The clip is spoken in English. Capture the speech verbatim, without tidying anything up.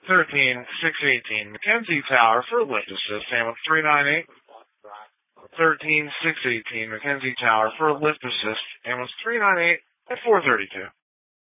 thirteen six eighteen Mackenzie Tower for lift assist, ambulance three nine eight. thirteen six eighteen Mackenzie Tower for lift assist, ambulance three nine eight at four thirty-two.